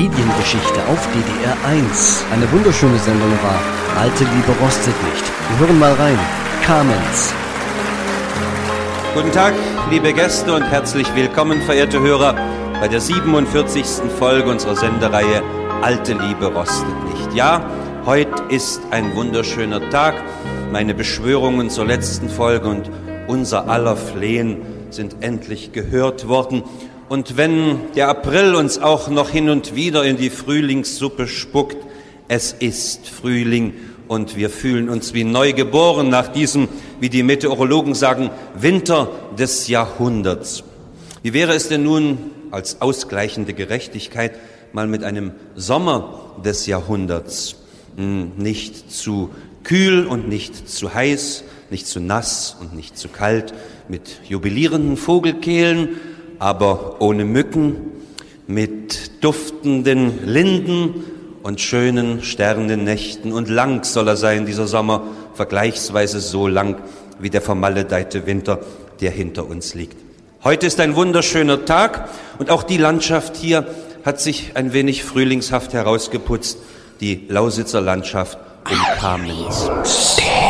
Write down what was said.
Mediengeschichte auf DDR 1. Eine wunderschöne Sendung war Alte Liebe rostet nicht. Wir hören mal rein. Kamenz. Guten Tag, liebe Gäste und herzlich willkommen, verehrte Hörer, bei der 47. Folge unserer Sendereihe Alte Liebe rostet nicht. Ja, heute ist ein wunderschöner Tag. Meine Beschwörungen zur letzten Folge und unser aller Flehen sind endlich gehört worden. Und wenn der April uns auch noch hin und wieder in die Frühlingssuppe spuckt, es ist Frühling und wir fühlen uns wie neu geboren nach diesem, wie die Meteorologen sagen, Winter des Jahrhunderts. Wie wäre es denn nun als ausgleichende Gerechtigkeit mal mit einem Sommer des Jahrhunderts? Nicht zu kühl und nicht zu heiß, nicht zu nass und nicht zu kalt, mit jubilierenden Vogelkehlen, aber ohne Mücken, mit duftenden Linden und schönen Sternennächten. Und lang soll er sein, dieser Sommer, vergleichsweise so lang wie der vermaledeite Winter, der hinter uns liegt. Heute ist ein wunderschöner Tag und auch die Landschaft hier hat sich ein wenig frühlingshaft herausgeputzt, die Lausitzer Landschaft um Kamenz.